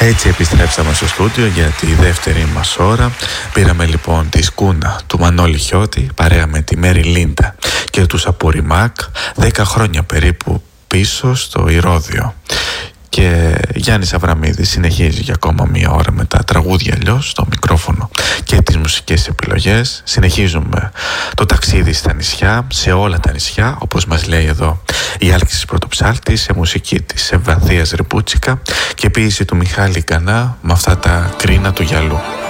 Έτσι επιστρέψαμε στο στούντιο για τη δεύτερη μας ώρα. Πήραμε λοιπόν τη σκούνα του Μανώλη Χιώτη παρέα με τη Μέρι Λίντα και τους Αποριμάκ 10 χρόνια περίπου πίσω στο Ηρώδειο. Και Γιάννης Αβραμίδης συνεχίζει για ακόμα μία ώρα με τα τραγούδια αλλιώς στο μικρόφωνο και τις μουσικές επιλογές. Συνεχίζουμε το ταξίδι στα νησιά, σε όλα τα νησιά, όπως μας λέει εδώ η Άλκησης Πρωτοψάλτη, σε μουσική της Ευβανδίας Ριπούτσικα και ποίηση του Μιχάλη Γκανά με αυτά τα κρίνα του γυαλού.